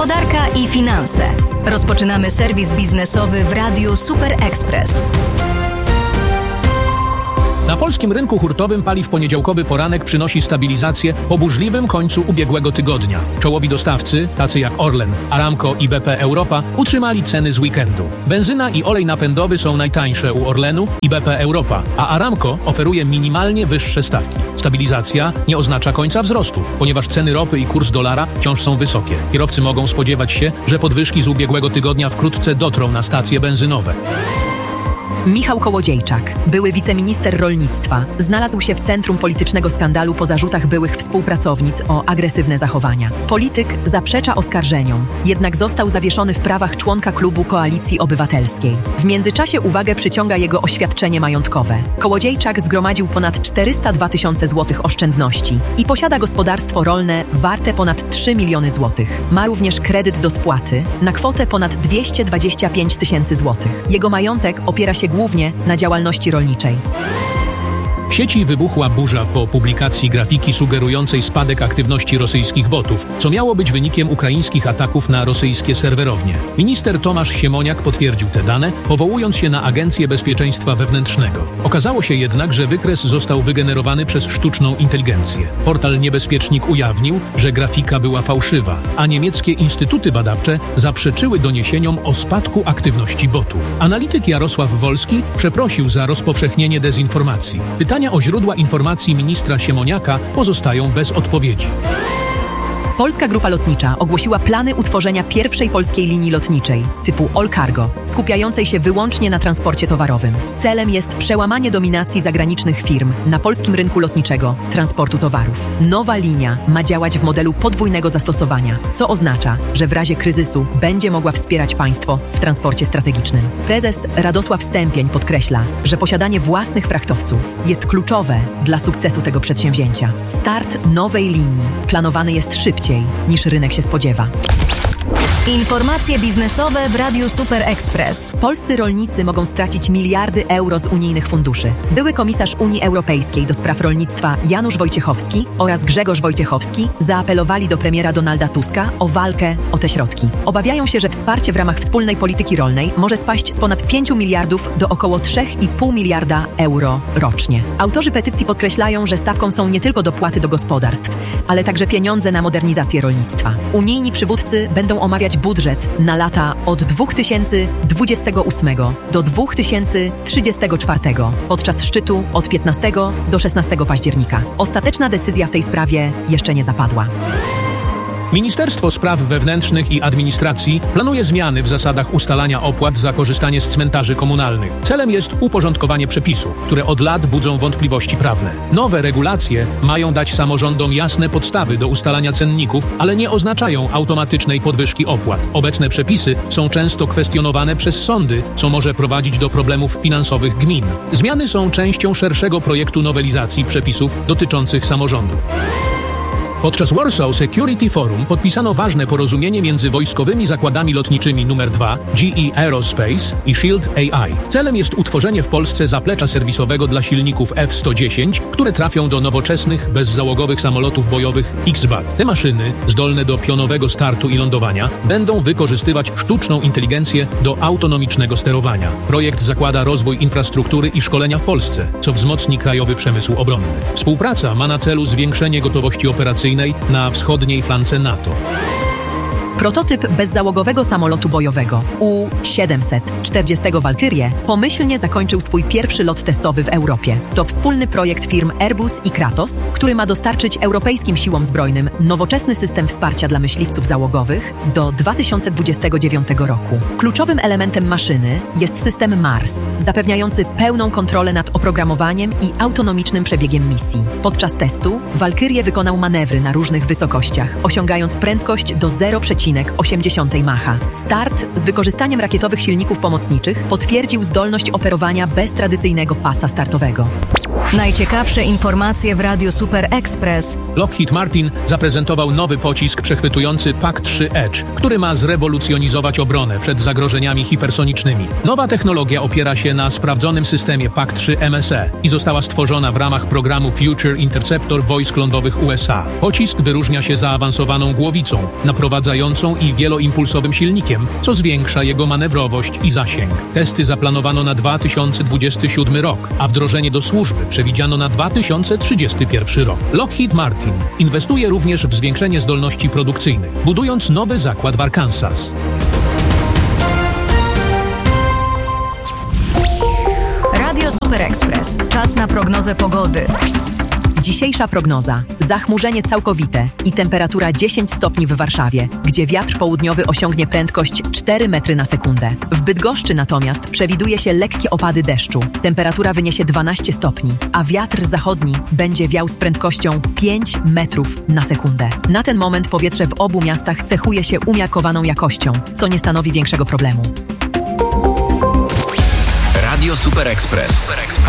Gospodarka i finanse. Rozpoczynamy serwis biznesowy w Radiu Super Express. Na polskim rynku hurtowym paliw poniedziałkowy poranek przynosi stabilizację po burzliwym końcu ubiegłego tygodnia. Czołowi dostawcy, tacy jak Orlen, Aramco i BP Europa, utrzymali ceny z weekendu. Benzyna i olej napędowy są najtańsze u Orlenu i BP Europa, a Aramco oferuje minimalnie wyższe stawki. Stabilizacja nie oznacza końca wzrostów, ponieważ ceny ropy i kurs dolara wciąż są wysokie. Kierowcy mogą spodziewać się, że podwyżki z ubiegłego tygodnia wkrótce dotrą na stacje benzynowe. Michał Kołodziejczak, były wiceminister rolnictwa, znalazł się w centrum politycznego skandalu po zarzutach byłych współpracownic o agresywne zachowania. Polityk zaprzecza oskarżeniom, jednak został zawieszony w prawach członka klubu Koalicji Obywatelskiej. W międzyczasie uwagę przyciąga jego oświadczenie majątkowe. Kołodziejczak zgromadził ponad 402 tysiące złotych oszczędności i posiada gospodarstwo rolne warte ponad 3 miliony złotych. Ma również kredyt do spłaty na kwotę ponad 225 tysięcy złotych. Jego majątek opiera się głównie na działalności rolniczej. W sieci wybuchła burza po publikacji grafiki sugerującej spadek aktywności rosyjskich botów, co miało być wynikiem ukraińskich ataków na rosyjskie serwerownie. Minister Tomasz Siemoniak potwierdził te dane, powołując się na Agencję Bezpieczeństwa Wewnętrznego. Okazało się jednak, że wykres został wygenerowany przez sztuczną inteligencję. Portal Niebezpiecznik ujawnił, że grafika była fałszywa, a niemieckie instytuty badawcze zaprzeczyły doniesieniom o spadku aktywności botów. Analityk Jarosław Wolski przeprosił za rozpowszechnienie dezinformacji. Pytania o źródła informacji ministra Siemoniaka pozostają bez odpowiedzi. Polska Grupa Lotnicza ogłosiła plany utworzenia pierwszej polskiej linii lotniczej typu All Cargo, skupiającej się wyłącznie na transporcie towarowym. Celem jest przełamanie dominacji zagranicznych firm na polskim rynku lotniczego transportu towarów. Nowa linia ma działać w modelu podwójnego zastosowania, co oznacza, że w razie kryzysu będzie mogła wspierać państwo w transporcie strategicznym. Prezes Radosław Stępień podkreśla, że posiadanie własnych frachtowców jest kluczowe dla sukcesu tego przedsięwzięcia. Start nowej linii planowany jest szybciej niż rynek się spodziewa. Informacje biznesowe w Radiu Super Express. Polscy rolnicy mogą stracić miliardy euro z unijnych funduszy. Były komisarz Unii Europejskiej do spraw rolnictwa Janusz Wojciechowski oraz Grzegorz Wojciechowski zaapelowali do premiera Donalda Tuska o walkę o te środki. Obawiają się, że wsparcie w ramach wspólnej polityki rolnej może spaść z ponad 5 miliardów do około 3,5 miliarda euro rocznie. Autorzy petycji podkreślają, że stawką są nie tylko dopłaty do gospodarstw, ale także pieniądze na modernizację rolnictwa. Unijni przywódcy będą omawiać budżet na lata od 2028 do 2034 podczas szczytu od 15 do 16 października. Ostateczna decyzja w tej sprawie jeszcze nie zapadła. Ministerstwo Spraw Wewnętrznych i Administracji planuje zmiany w zasadach ustalania opłat za korzystanie z cmentarzy komunalnych. Celem jest uporządkowanie przepisów, które od lat budzą wątpliwości prawne. Nowe regulacje mają dać samorządom jasne podstawy do ustalania cenników, ale nie oznaczają automatycznej podwyżki opłat. Obecne przepisy są często kwestionowane przez sądy, co może prowadzić do problemów finansowych gmin. Zmiany są częścią szerszego projektu nowelizacji przepisów dotyczących samorządów. Podczas Warsaw Security Forum podpisano ważne porozumienie między wojskowymi zakładami lotniczymi nr 2 GE Aerospace i Shield AI. Celem jest utworzenie w Polsce zaplecza serwisowego dla silników F-110, które trafią do nowoczesnych, bezzałogowych samolotów bojowych X-BAT. Te maszyny, zdolne do pionowego startu i lądowania, będą wykorzystywać sztuczną inteligencję do autonomicznego sterowania. Projekt zakłada rozwój infrastruktury i szkolenia w Polsce, co wzmocni krajowy przemysł obronny. Współpraca ma na celu zwiększenie gotowości operacyjnej na wschodniej flance NATO. Prototyp bezzałogowego samolotu bojowego U-740 Valkyrie pomyślnie zakończył swój pierwszy lot testowy w Europie. To wspólny projekt firm Airbus i Kratos, który ma dostarczyć europejskim siłom zbrojnym nowoczesny system wsparcia dla myśliwców załogowych do 2029 roku. Kluczowym elementem maszyny jest system Mars, zapewniający pełną kontrolę nad oprogramowaniem i autonomicznym przebiegiem misji. Podczas testu Valkyrie wykonał manewry na różnych wysokościach, osiągając prędkość do 0,8 Macha. Start z wykorzystaniem rakietowych silników pomocniczych potwierdził zdolność operowania bez tradycyjnego pasa startowego. Najciekawsze informacje w Radiu Super Express. Lockheed Martin zaprezentował nowy pocisk przechwytujący PAC-3 Edge, który ma zrewolucjonizować obronę przed zagrożeniami hipersonicznymi. Nowa technologia opiera się na sprawdzonym systemie PAC-3 MSE i została stworzona w ramach programu Future Interceptor wojsk lądowych USA. Pocisk wyróżnia się zaawansowaną głowicą, naprowadzającą i wieloimpulsowym silnikiem, co zwiększa jego manewrowość i zasięg. Testy zaplanowano na 2027 rok, a wdrożenie do służby przewidziano na 2031 rok. Lockheed Martin inwestuje również w zwiększenie zdolności produkcyjnych, budując nowy zakład w Arkansas. Radio Super Express. Czas na prognozę pogody. Dzisiejsza prognoza. Zachmurzenie całkowite i temperatura 10 stopni w Warszawie, gdzie wiatr południowy osiągnie prędkość 4 metry na sekundę. W Bydgoszczy natomiast przewiduje się lekkie opady deszczu. Temperatura wyniesie 12 stopni, a wiatr zachodni będzie wiał z prędkością 5 metrów na sekundę. Na ten moment powietrze w obu miastach cechuje się umiarkowaną jakością, co nie stanowi większego problemu. Radio Super Express.